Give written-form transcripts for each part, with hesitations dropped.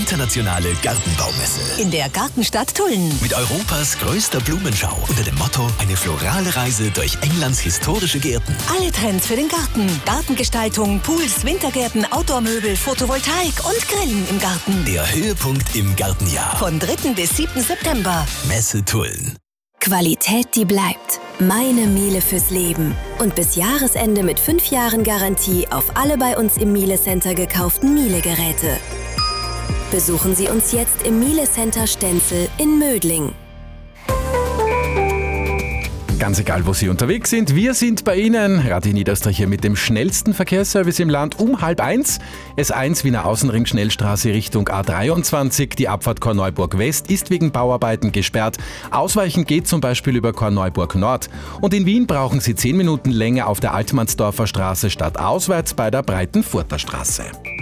internationale Gartenbaumesse. In der Gartenstadt Tulln. Mit Europas größter Blumenschau unter dem Motto eine florale Reise durch Englands historische Gärten. Alle Trends für den Garten. Gartengestaltung, Pools, Wintergärten, Outdoor-Möbel, Photovoltaik und Grillen im Garten. Der Höhepunkt im Gartenjahr. Von 3. bis 7. September. Messe Tulln. Qualität, die bleibt. Meine Miele fürs Leben. Und bis Jahresende mit 5 Jahren Garantie auf alle bei uns im Miele Center gekauften Miele-Geräte. Besuchen Sie uns jetzt im Miele Center Stenzel in Mödling. Ganz egal, wo Sie unterwegs sind, wir sind bei Ihnen. Radio Niederösterreich hier mit dem schnellsten Verkehrsservice im Land um 12:30. S1 Wiener Außenring Schnellstraße Richtung A23. Die Abfahrt Korneuburg West ist wegen Bauarbeiten gesperrt. Ausweichen geht zum Beispiel über Korneuburg Nord. Und in Wien brauchen Sie 10 Minuten länger auf der Altmannsdorfer Straße statt auswärts bei der Breitenfurter Straße.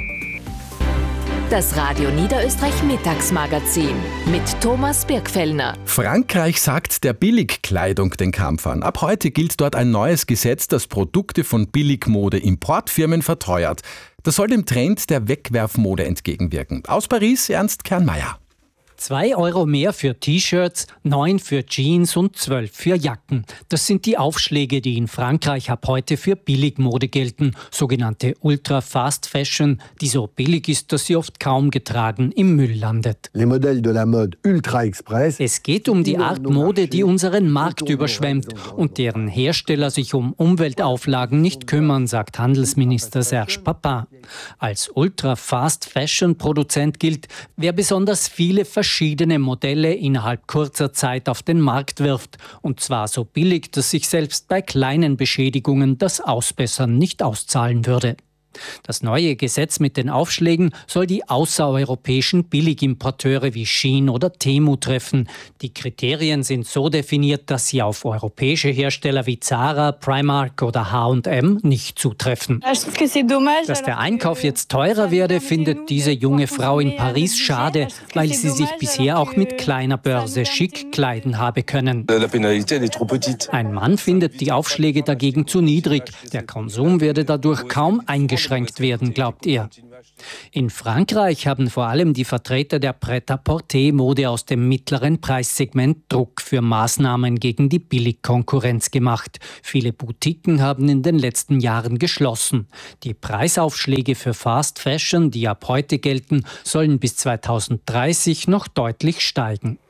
Das Radio Niederösterreich Mittagsmagazin mit Thomas Birkfellner. Frankreich sagt der Billigkleidung den Kampf an. Ab heute gilt dort ein neues Gesetz, das Produkte von Billigmode-Importfirmen verteuert. Das soll dem Trend der Wegwerfmode entgegenwirken. Aus Paris Ernst Kernmeier. 2 Euro mehr für T-Shirts, 9 für Jeans und 12 für Jacken. Das sind die Aufschläge, die in Frankreich ab heute für Billigmode gelten. Sogenannte Ultra-Fast Fashion, die so billig ist, dass sie oft kaum getragen im Müll landet. Les modèles de la mode Ultra Express. Es geht um die Art Mode, die unseren Markt überschwemmt und deren Hersteller sich um Umweltauflagen nicht kümmern, sagt Handelsminister Serge Papin. Als Ultra-Fast-Fashion-Produzent gilt, wer besonders viele verschiedene Modelle innerhalb kurzer Zeit auf den Markt wirft. Und zwar so billig, dass sich selbst bei kleinen Beschädigungen das Ausbessern nicht auszahlen würde. Das neue Gesetz mit den Aufschlägen soll die außereuropäischen Billigimporteure wie Shein oder Temu treffen. Die Kriterien sind so definiert, dass sie auf europäische Hersteller wie Zara, Primark oder H&M nicht zutreffen. Dass der Einkauf jetzt teurer werde, findet diese junge Frau in Paris schade, weil sie sich bisher auch mit kleiner Börse schick kleiden habe können. Ein Mann findet die Aufschläge dagegen zu niedrig. Der Konsum werde dadurch kaum eingeschränkt werden, glaubt er. In Frankreich haben vor allem die Vertreter der Prêt-à-porter-Mode aus dem mittleren Preissegment Druck für Maßnahmen gegen die Billigkonkurrenz gemacht. Viele Boutiquen haben in den letzten Jahren geschlossen. Die Preisaufschläge für Fast Fashion, die ab heute gelten, sollen bis 2030 noch deutlich steigen.